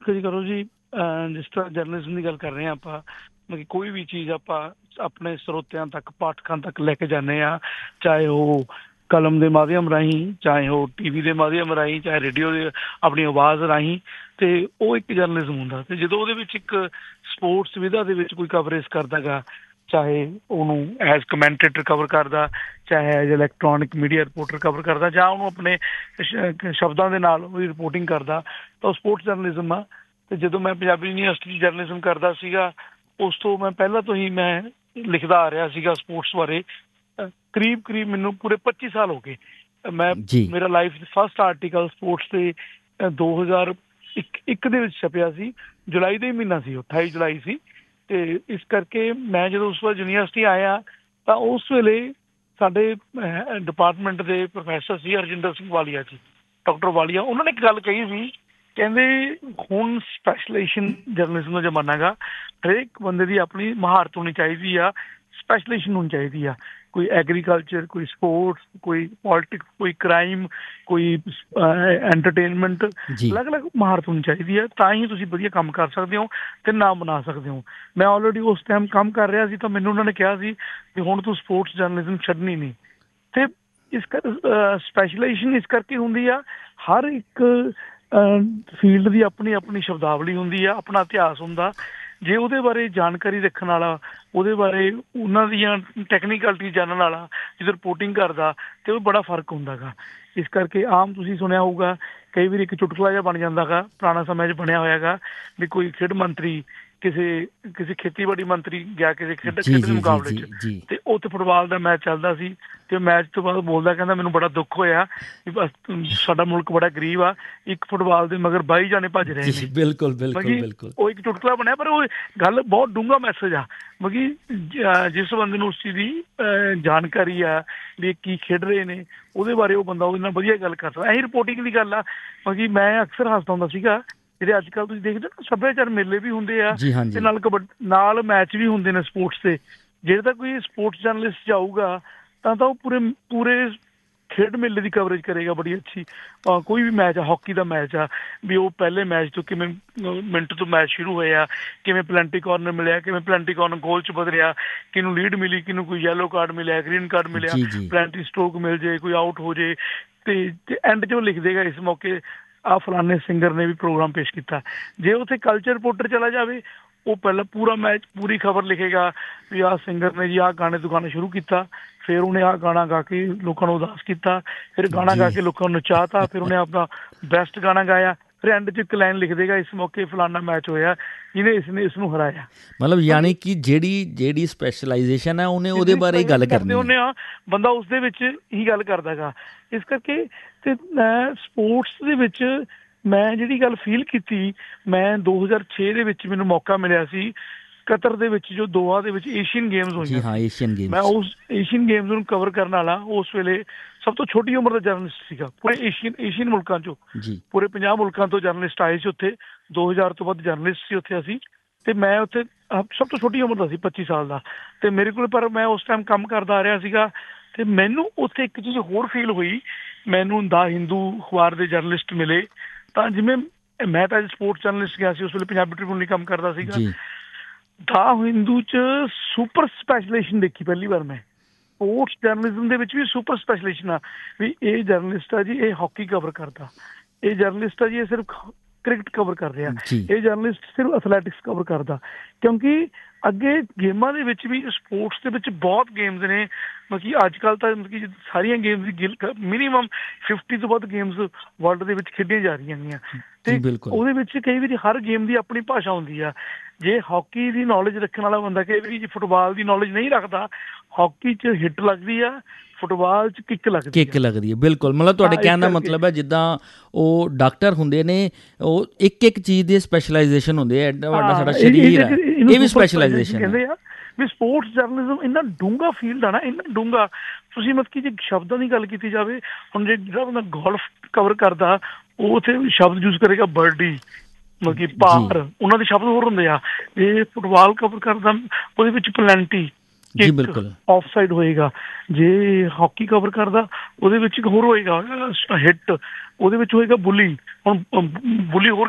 ਦੇਖੋ ਜੀ ਕਰੋ ਜੀ, ਜਿਸ ਤਰ੍ਹਾਂ ਜਰਨਲਿਜ਼ਮ ਦੀ ਗੱਲ ਕਰ ਰਹੇ ਹਾਂ ਆਪਾਂ, ਮਤਲਬ ਕਿ ਕੋਈ ਵੀ ਚੀਜ਼ ਆਪਾਂ ਆਪਣੇ ਸਰੋਤਿਆਂ ਤੱਕ, ਪਾਠਕਾਂ ਤੱਕ ਲੈ ਕੇ ਜਾਂਦੇ ਹਾਂ, ਚਾਹੇ ਉਹ ਕਲਮ ਦੇ ਮਾਧਿਅਮ ਰਾਹੀਂ, ਚਾਹੇ ਉਹ ਟੀਵੀ ਦੇ ਮਾਧਿਅਮ ਰਾਹੀਂ, ਚਾਹੇ ਰੇਡੀਓ ਦੇ ਆਪਣੀ ਆਵਾਜ਼ ਰਾਹੀਂ, ਤੇ ਉਹ ਇੱਕ ਜਰਨਲਿਜ਼ਮ ਹੁੰਦਾ। ਤੇ ਜਦੋਂ ਉਹਦੇ ਵਿੱਚ ਇੱਕ ਸਪੋਰਟਸ ਵਿਧਾ ਦੇ ਵਿੱਚ ਕੋਈ ਕਵਰੇਜ ਕਰਦਾ ਗਾ, ਚਾਹੇ ਉਹਨੂੰ ਐਜ਼ ਕਮੈਂਟੇਟਰ ਕਵਰ ਕਰਦਾ, ਚਾਹੇ as electronic media reporter cover ਕਰਦਾ, ਜਾਂ ਉਹਨੂੰ ਆਪਣੇ ਸ਼ਬਦਾਂ ਦੇ ਨਾਲ ਉਹਦੀ ਰਿਪੋਰਟਿੰਗ ਕਰਦਾ, ਤਾਂ ਉਹ ਸਪੋਰਟਸ ਜਰਨਲਿਜ਼ਮ ਆ। ਤੇ ਜਦੋਂ ਮੈਂ ਪੰਜਾਬੀ ਯੂਨੀਵਰਸਿਟੀ 'ਚ ਜਰਨਲਿਜ਼ਮ ਕਰਦਾ ਸੀਗਾ, ਉਸ ਤੋਂ ਮੈਂ ਪਹਿਲਾਂ ਤੋਂ ਹੀ ਮੈਂ ਲਿਖਦਾ ਆ ਰਿਹਾ ਸੀਗਾ ਸਪੋਰਟਸ ਬਾਰੇ। ਕਰੀਬ ਕਰੀਬ ਮੈਨੂੰ ਪੂਰੇ 25 ਸਾਲ ਹੋ ਗਏ। ਮੈਂ ਜੀ ਮੇਰਾ ਲਾਈਫ ਫਸਟ ਆਰਟੀਕਲ ਸਪੋਰਟਸ ਤੇ 2001 ਦੇ ਵਿੱਚ ਛਪਿਆ ਸੀ। ਜੁਲਾਈ ਦਾ ਹੀ ਮਹੀਨਾ ਸੀ, 28 ਜੁਲਾਈ ਸੀ। ਤੇ ਇਸ ਕਰਕੇ ਮੈਂ ਜਦੋਂ ਉਸ ਵਾਰ ਯੂਨੀਵਰਸਿਟੀ ਆਇਆ, ਤਾਂ ਉਸ ਵੇਲੇ ਸਾਡੇ ਡਿਪਾਰਟਮੈਂਟ ਦੇ ਪ੍ਰੋਫੈਸਰ ਸੀ ਹਰਜਿੰਦਰ ਸਿੰਘ ਵਾਲੀਆ ਜੀ, ਡਾਕਟਰ ਵਾਲੀਆ। ਉਹਨਾਂ ਨੇ ਇੱਕ ਗੱਲ ਕਹੀ ਸੀ, ਕਹਿੰਦੇ ਹੁਣ ਸਪੈਸ਼ਲਾਈਜੇਸ਼ਨ ਜਰਨਲਿਜ਼ਮ ਦਾ ਜ਼ਮਾਨਾ ਗਾ, ਹਰੇਕ ਬੰਦੇ ਦੀ ਆਪਣੀ ਮਹਾਰਤ ਹੋਣੀ ਚਾਹੀਦੀ ਆ, ਸਪੈਸ਼ਲਾਈਜੇਸ਼ਨ ਹੋਣੀ ਚਾਹੀਦੀ ਆ। ਕੋਈ ਐਗਰੀਕਲਚਰ, ਕੋਈ ਸਪੋਰਟਸ, ਕੋਈ ਪੋਲੀਟਿਕਸ, ਕੋਈ ਕ੍ਰਾਈਮ, ਕੋਈ ਐਂਟਰਟੇਨਮੈਂਟ, ਜੀ ਅਲੱਗ ਅਲੱਗ ਮਹਾਰਤ ਹੋਣੀ ਚਾਹੀਦੀ ਹੈ। ਤਾਂ ਹੀ ਤੁਸੀਂ ਵਧੀਆ ਕੰਮ ਕਰ ਸਕਦੇ ਹੋ ਤੇ ਨਾਮ ਬਣਾ ਸਕਦੇ ਹੋ। ਮੈਂ ਆਲਰੇਡੀ ਉਸ ਟਾਈਮ ਕੰਮ ਕਰ ਰਿਹਾ ਸੀ, ਤਾਂ ਮੈਨੂੰ ਉਹਨਾਂ ਨੇ ਕਿਹਾ ਸੀ ਕਿ ਹੁਣ ਤੂੰ ਸਪੋਰਟਸ ਜਰਨਲਿਜ਼ਮ ਛੱਡਣੀ ਨਹੀਂ। ਤੇ ਇਸ ਸਪੈਸ਼ਲਾਈਜੇਸ਼ਨ ਇਸ ਕਰਕੇ ਹੁੰਦੀ ਆ, ਹਰ ਇੱਕ ਫੀਲਡ ਦੀ ਆਪਣੀ ਆਪਣੀ ਸ਼ਬਦਾਵਲੀ ਹੁੰਦੀ ਆ, ਆਪਣਾ ਇਤਿਹਾਸ ਹੁੰਦਾ। ਜੇ ਉਹਦੇ ਬਾਰੇ ਜਾਣਕਾਰੀ ਰੱਖਣ ਵਾਲਾ, ਉਹਦੇ ਬਾਰੇ ਉਹਨਾਂ ਦੀਆਂ ਟੈਕਨੀਕਲਟੀ ਜਾਣਨ ਵਾਲਾ ਜਦੋਂ ਰਿਪੋਰਟਿੰਗ ਕਰਦਾ, ਤੇ ਉਹ ਬੜਾ ਫਰਕ ਹੁੰਦਾ ਗਾ। ਇਸ ਕਰਕੇ ਆਮ ਤੁਸੀਂ ਸੁਣਿਆ ਹੋਊਗਾ, ਕਈ ਵਾਰੀ ਇੱਕ ਚੁਟਕਲਾ ਜਿਹਾ ਬਣ ਜਾਂਦਾ ਗਾ, ਪੁਰਾਣਾ ਸਮੇਂ 'ਚ ਬਣਿਆ ਹੋਇਆ ਗਾ, ਵੀ ਕੋਈ ਖੇਡ ਮੰਤਰੀ ਕਿਸੇ ਖੇਤੀਬਾੜੀ ਮੰਤਰੀ ਗਿਆ ਕਿਸੇ ਜੀ ਖੇਡ ਜੀ ਦੇ ਜੀ ਮੁਕਾਬਲੇ ਜੀ 'ਚ, ਜੀ ਤੇ ਉੱਥੇ ਫੁੱਟਬਾਲ ਦਾ ਮੈਚ ਚੱਲਦਾ ਸੀ। ਤੇ ਮੈਚ ਤੋਂ ਬਾਅਦ ਬੋਲਦਾ, ਕਹਿੰਦਾ ਮੈਨੂੰ ਬੜਾ ਦੁੱਖ ਹੋਇਆ ਵੀ ਬਸ ਸਾਡਾ ਮੁਲਕ ਬੜਾ ਗਰੀਬ ਆ, ਇੱਕ ਫੁੱਟਬਾਲ ਦੇ ਮਗਰ 22 ਜਾਣੇ ਭੱਜ ਰਹੇ ਜੀ ਨੇ। ਬਿਲਕੁਲ ਬਿਲਕੁਲ ਮਗੀ ਬਿਲਕੁਲ ਉਹ ਇੱਕ ਚੁਟਕਲਾ ਬਣਿਆ, ਪਰ ਉਹ ਗੱਲ ਬਹੁਤ ਡੂੰਘਾ ਮੈਸੇਜ ਆ। ਮਗੀ ਜਿਸ ਬੰਦੇ ਨੂੰ ਉਸ ਚੀਜ਼ ਦੀ ਜਾਣਕਾਰੀ ਆ ਵੀ ਕੀ ਖੇਡ ਰਹੇ ਨੇ, ਉਹਦੇ ਬਾਰੇ ਉਹ ਬੰਦਾ ਉਹਦੇ ਨਾਲ ਵਧੀਆ ਗੱਲ ਕਰ ਸਕਦਾ। ਇਹੀ ਰਿਪੋਰਟਿੰਗ ਦੀ ਗੱਲ ਆ। ਮਗੀ ਮੈਂ ਅਕਸਰ ਹੱਸਦਾ ਹੁੰਦਾ ਸੀਗਾ, ਜਿਹੜੇ ਅੱਜ ਕੱਲ੍ਹ ਤੁਸੀਂ ਦੇਖਦੇ ਹੋ ਸੱਭਿਆਚਾਰ ਮੇਲੇ ਵੀ ਹੁੰਦੇ ਆ, ਜੀ ਤੇ ਹਾਂਜੀ ਨਾਲ ਮੈਚ ਵੀ ਹੁੰਦੇ ਨੇ ਸਪੋਰਟਸ ਦੇ। ਜੇ ਤਾਂ ਕੋਈ ਸਪੋਰਟਸ ਜਰਨਲਿਸਟ ਜਾਊਗਾ, ਤਾਂ ਉਹ ਪੂਰੇ ਖੇਡ ਮੇਲੇ ਦੀ ਕਵਰੇਜ ਕਰੇਗਾ ਬੜੀ ਅੱਛੀ। ਕੋਈ ਵੀ ਮੈਚ ਆ, ਹਾਕੀ ਦਾ ਮੈਚ ਆ, ਵੀ ਉਹ ਪਹਿਲੇ ਮੈਚ ਤੋਂ ਕਿਵੇਂ ਮਿੰਟ ਤੋਂ ਮੈਚ ਸ਼ੁਰੂ ਹੋਇਆ, ਕਿਵੇਂ ਪਲੈਂਟੀ ਕਾਰਨਰ ਮਿਲਿਆ, ਕਿਵੇਂ ਪਲੈਂਟੀ ਕਾਰਨਰ ਗੋਲ 'ਚ ਬਦਲਿਆ, ਕਿਹਨੂੰ ਲੀਡ ਮਿਲੀ, ਕਿਹਨੂੰ ਕੋਈ ਯੈਲੋ ਕਾਰਡ ਮਿਲਿਆ, ਗ੍ਰੀਨ ਕਾਰਡ ਮਿਲਿਆ, ਜੀ ਜੀ ਪਲੈਂਟੀ ਸਟ੍ਰੋਕ ਮਿਲ ਜੇ, ਕੋਈ ਆਊਟ ਹੋ ਜੇ, ਤੇ ਐਂਡ 'ਚ ਉਹ ਲਿਖ ਦੇਗਾ ਇਸ ਮੌਕੇ ਆਹ ਫਲਾਣੇ ਸਿੰਗਰ ਨੇ ਵੀ ਪ੍ਰੋਗਰਾਮ ਪੇਸ਼ ਕੀਤਾ। ਜੇ ਉੱਥੇ ਕਲਚਰ ਰਿਪੋਰਟਰ ਚਲਾ ਜਾਵੇ, ਉਹ ਪਹਿਲਾਂ ਪੂਰਾ ਮੈਚ, ਪੂਰੀ ਖਬਰ ਲਿਖੇਗਾ ਵੀ ਆਹ ਸਿੰਗਰ ਨੇ ਜੀ ਆਹ ਗਾਣੇ ਤੋਂ ਗਾਣਾ ਸ਼ੁਰੂ ਕੀਤਾ, ਫਿਰ ਉਹਨੇ ਆਹ ਗਾਣਾ ਗਾ ਕੇ ਲੋਕਾਂ ਨੂੰ ਉਦਾਸ ਕੀਤਾ, ਫਿਰ ਗਾਣਾ ਗਾ ਜੀ ਕੇ ਲੋਕਾਂ ਨੂੰ ਨਚਾਤਾ, ਫਿਰ ਉਹਨੇ ਆਪਣਾ ਬੈਸਟ ਗਾਣਾ ਗਾਇਆ, ਫਿਰ ਐਂਡ 'ਚ ਇੱਕ ਲਾਈਨ ਲਿਖ ਦੇਗਾ ਇਸ ਮੌਕੇ ਫਲਾਨਾ ਮੈਚ ਹੋਇਆ, ਜਿਹਨੇ ਇਸ ਨੂੰ ਹਰਾਇਆ। ਮਤਲਬ ਯਾਨੀ ਕਿ ਜਿਹੜੀ ਸਪੈਸ਼ਲਾਈਜੇਸ਼ਨ ਹੈ ਉਹਨੇ ਉਹਦੇ ਬਾਰੇ ਗੱਲ ਕਰਨੀ ਹੁੰਦੇ ਹੈ। ਆ, ਬੰਦਾ ਉਸਦੇ ਵਿੱਚ ਹੀ ਗੱਲ ਕਰਦਾ ਗਾ। ਇਸ ਕਰਕੇ ਤੇ ਮੈਂ ਸਪੋਰਟਸ ਦੇ ਵਿੱਚ ਮੈਂ ਜਿਹੜੀ ਗੱਲ ਫੀਲ ਕੀਤੀ, ਮੈਂ 2006 ਦੇ ਵਿੱਚ ਮੈਨੂੰ ਮੌਕਾ ਮਿਲਿਆ ਸੀ ਕਤਰ ਦੇ ਵਿੱਚ, ਜੋ ਦੋਹਾ ਦੇ ਵਿੱਚ ਏਸ਼ੀਅਨ ਗੇਮਸ ਜੀ ਹੋਈਆਂ ਹਾਂ ਸੀ। ਏਸ਼ੀਅਨ ਮੈਂ ਗੇਮਸ ਉਸ ਏਸ਼ੀਅਨ ਗੇਮਸ ਨੂੰ ਕਵਰ ਕਰਨ ਵਾਲਾ ਉਸ ਵੇਲੇ ਸਭ ਤੋਂ ਛੋਟੀ ਉਮਰ ਦਾ ਜਰਨਲਿਸਟ ਸੀਗਾ ਪੂਰੇ ਏਸ਼ੀਅਨ ਮੁਲਕਾਂ 'ਚੋਂ। ਜੀ ਪੂਰੇ 50 ਮੁਲਕਾਂ ਤੋਂ ਜਰਨਲਿਸਟ ਆਏ ਸੀ ਉੱਥੇ, 2000 ਤੋਂ ਵੱਧ ਜਰਨਲਿਸਟ ਸੀ ਉੱਥੇ ਅਸੀਂ। ਤੇ ਮੈਂ ਉੱਥੇ ਸਭ ਤੋਂ ਛੋਟੀ ਉਮਰ ਦਾ ਸੀ, 25 ਸਾਲ ਦਾ। ਤੇ ਮੇਰੇ ਕੋਲ, ਪਰ ਮੈਂ ਉਸ ਟਾਈਮ ਕੰਮ ਕਰਦਾ ਆ ਰਿਹਾ ਸੀਗਾ। ਤੇ ਮੈਨੂੰ ਉੱਥੇ ਇੱਕ ਚੀਜ਼ ਹੋਰ ਫੀਲ ਹੋਈ, ਮੈਨੂੰ ਦਾ ਹਿੰਦੂ ਅਖਬਾਰ ਦੇ ਜਰਨਲਿਸਟ ਮਿਲੇ। ਤਾਂ ਜਿਵੇਂ ਮੈਂ ਤਾਂ ਸਪੋਰਟਸ ਜਰਨਲਿਸਟ ਗਿਆ ਸੀ, ਉਸ ਵੇਲੇ ਪੰਜਾਬੀ ਟ੍ਰਿਬਿਊਨ ਲਈ ਕੰਮ ਕਰਦਾ ਸੀਗਾ। ਜੀ ਦਾ ਹਿੰਦੂ 'ਚ ਸੁਪਰ ਸਪੈਸ਼ਲਾਈਜੇਸ਼ਨ ਦੇਖੀ ਪਹਿਲੀ ਵਾਰ ਮੈਂ। ਸਪੋਰਟਸ ਜਰਨਲਿਜ਼ਮ ਦੇ ਵਿੱਚ ਵੀ ਸੁਪਰ ਸਪੈਸ਼ਲਾਈਜੇਸ਼ਨ ਆ, ਵੀ ਇਹ ਜਰਨਲਿਸਟ ਆ ਜੀ, ਇਹ ਹਾਕੀ ਕਵਰ ਕਰਦਾ, ਇਹ ਜਰਨਲਿਸਟ ਆ ਜੀ, ਇਹ ਸਿਰਫ ਕ੍ਰਿਕਟ ਕਵਰ ਕਰ ਰਿਹਾ, ਜੀ ਇਹ ਜਰਨਲਿਸਟ ਸਿਰਫ ਐਥਲੈਟਿਕਸ ਕਵਰ ਕਰਦਾ। ਕਿਉਂਕਿ ਅੱਗੇ ਗੇਮਾਂ ਦੇ ਵਿੱਚ ਵੀ, ਸਪੋਰਟਸ ਦੇ ਵਿੱਚ ਬਹੁਤ ਗੇਮਸ ਨੇ। ਮਤਲਬ ਕਿ ਅੱਜ ਕੱਲ੍ਹ ਤਾਂ ਮਤਲਬ ਕਿ ਸਾਰੀਆਂ ਗੇਮਸ ਦੀ ਮਿਨੀਮਮ 50 ਤੋਂ ਵੱਧ ਗੇਮਸ ਵਰਲਡ ਦੇ ਵਿੱਚ ਖੇਡੀਆਂ ਜਾ ਰਹੀਆਂ ਹੈਗੀਆਂ। ਜੀ ਤੇ ਬਿਲਕੁਲ ਉਹਦੇ ਵਿੱਚ ਕਈ ਵਾਰੀ ਹਰ ਗੇਮ ਦੀ ਆਪਣੀ ਭਾਸ਼ਾ ਹੁੰਦੀ ਆ। ਜੇ ਹਾਕੀ ਦੀ ਨੌਲੇਜ ਰੱਖਣ ਵਾਲਾ ਬੰਦਾ ਕਈ ਵਾਰੀ ਜੇ ਫੁੱਟਬਾਲ ਦੀ ਨੌਲੇਜ ਨਹੀਂ ਰੱਖਦਾ, ਹਾਕੀ 'ਚ ਹਿੱਟ ਲੱਗਦੀ ਆ, ਫੁੱਟਬਾਲ 'ਚ ਕਿੱਕ ਲੱਗਦੀ ਹੈ। ਬਿਲਕੁਲ, ਮਤਲਬ ਤੁਹਾਡੇ ਕਹਿਣ ਦਾ ਮਤਲਬ ਹੈ ਜਿੱਦਾਂ ਉਹ ਡਾਕਟਰ ਹੁੰਦੇ ਨੇ, ਉਹ ਇੱਕ ਚੀਜ਼ ਦੀ ਸਪੈਸ਼ਲਾਈਜੇਸ਼ਨ ਹੁੰਦੀ ਹੈ। ਐਡਾ ਵੱਡਾ ਸਾਡਾ ਸਰੀਰ ਹੈ, ਇਹ ਵੀ ਸਪੈਸ਼ਲਾਈਜੇਸ਼ਨ ਕਹਿੰਦੇ ਆ। ਵੀ ਸਪੋਰਟਸ ਜਰਨਲਿਜ਼ਮ ਇੰਨਾ ਡੂੰਘਾ ਫੀਲਡ ਆ ਨਾ, ਇੰਨਾ ਡੂੰਘਾ। ਤੁਸੀਂ ਮਤਲਬ ਕਿ ਜੇ ਸ਼ਬਦਾਂ ਦੀ ਗੱਲ ਕੀਤੀ ਜਾਵੇ, ਹੁਣ ਜੇ ਜਿਹੜਾ ਬੰਦਾ ਗੋਲਫ ਕਵਰ ਕਰਦਾ, ਉਹ ਉੱਥੇ ਸ਼ਬਦ ਯੂਜ਼ ਕਰੇਗਾ ਬਰਡੀ, ਮਤਲਬ ਕਿ ਪਾਰ, ਉਹਨਾਂ ਦੇ ਸ਼ਬਦ ਹੋਰ ਹੁੰਦੇ ਆ। ਜੇ ਫੁੱਟਬਾਲ ਕਵਰ ਕਰਦਾ, ਉਹਦੇ ਵਿੱਚ ਪਲੈਂਟੀ, ਆਫ ਸਾਈਡ ਹੋਏਗਾ। ਜੇ ਹਾਕੀ ਕਵਰ ਕਰਦਾ, ਉਹਦੇ ਵਿੱਚ ਇੱਕ ਹੋਰ ਹੋਏਗਾ ਹਿੱਟ, ਉਹਦੇ ਵਿੱਚ ਹੋਏਗਾ ਬੁਲੀ। ਹੁਣ ਬੁਲੀ ਹੋਰ